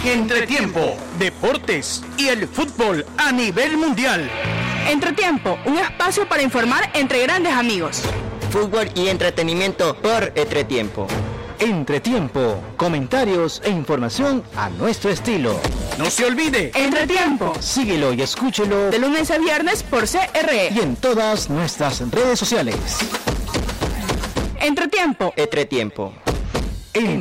Entretiempo, deportes y el fútbol a nivel mundial. Entretiempo, un espacio para informar entre grandes amigos. Fútbol y entretenimiento por Entretiempo. Entretiempo, comentarios e información a nuestro estilo. No se olvide, Entretiempo. Síguelo y escúchelo De lunes a viernes por CRE. y en todas nuestras redes sociales. Entretiempo. Entretiempo.